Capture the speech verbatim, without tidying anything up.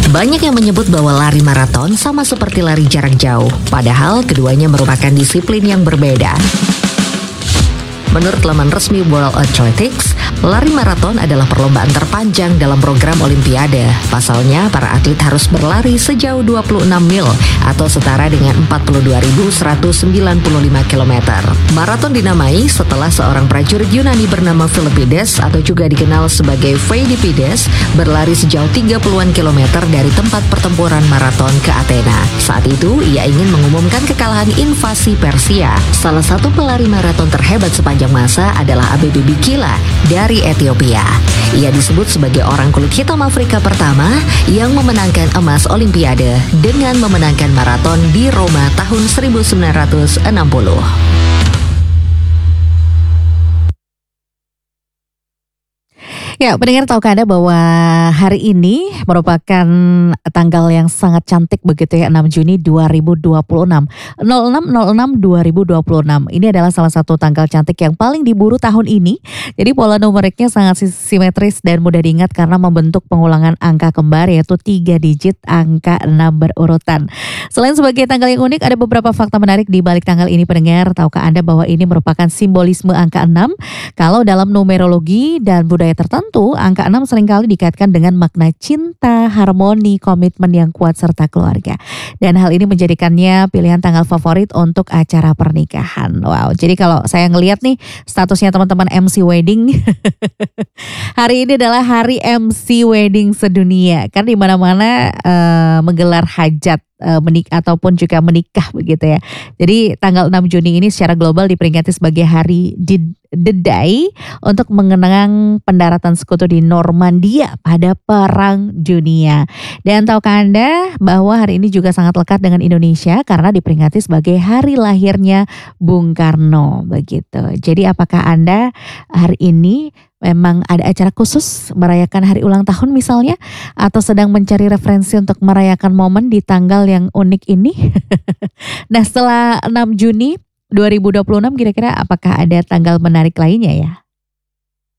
Banyak yang menyebut bahwa lari maraton sama seperti lari jarak jauh, padahal keduanya merupakan disiplin yang berbeda. Menurut laman resmi World Athletics, lari maraton adalah perlombaan terpanjang dalam program Olimpiade. Pasalnya, para atlet harus berlari sejauh dua puluh enam mil atau setara dengan empat puluh dua ribu seratus sembilan puluh lima kilometer. Maraton dinamai setelah seorang prajurit Yunani bernama Philippides atau juga dikenal sebagai Pheidippides berlari sejauh tiga puluhan kilometer dari tempat pertempuran maraton ke Athena. Saat itu, ia ingin mengumumkan kekalahan invasi Persia. Salah satu pelari maraton terhebat sepanjang masa adalah Abebe Bikila dari Ethiopia. Ia disebut sebagai orang kulit hitam Afrika pertama yang memenangkan emas Olimpiade dengan memenangkan maraton di Roma tahun seribu sembilan ratus enam puluh. Ya, pendengar, tahukah Anda bahwa hari ini merupakan tanggal yang sangat cantik begitu ya, enam Juni dua ribu dua puluh enam. nol enam nol enam dua ribu dua puluh enam. Ini adalah salah satu tanggal cantik yang paling diburu tahun ini. Jadi pola numeriknya sangat simetris dan mudah diingat karena membentuk pengulangan angka kembar yaitu tiga digit angka enam berurutan. Selain sebagai tanggal yang unik, ada beberapa fakta menarik di balik tanggal ini, pendengar. Tahukah Anda bahwa ini merupakan simbolisme angka enam? Kalau dalam numerologi dan budaya tertentu, angka enam seringkali dikaitkan dengan makna cinta, harmoni, komitmen yang kuat serta keluarga. Dan hal ini menjadikannya pilihan tanggal favorit untuk acara pernikahan. Wow, jadi kalau saya ngelihat nih statusnya teman-teman M C Wedding, hari ini adalah hari M C Wedding sedunia. Kan di mana-mana uh, menggelar hajat menik ataupun juga menikah begitu ya. Jadi tanggal enam Juni ini secara global diperingati sebagai hari The Day untuk mengenang pendaratan sekutu di Normandia pada Perang Dunia. Dan tahukah Anda bahwa hari ini juga sangat lekat dengan Indonesia karena diperingati sebagai hari lahirnya Bung Karno begitu. Jadi apakah Anda hari ini memang ada acara khusus merayakan hari ulang tahun misalnya, atau sedang mencari referensi untuk merayakan momen di tanggal yang unik ini? Nah, setelah enam Juni dua ribu dua puluh enam kira-kira apakah ada tanggal menarik lainnya ya?